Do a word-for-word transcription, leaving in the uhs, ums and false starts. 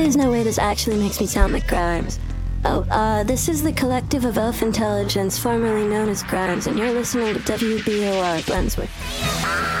There's no way this actually makes me sound like Grimes. Oh, uh, this is the Collective of Elf Intelligence, formerly known as Grimes, and you're listening to W B O R Glensworth.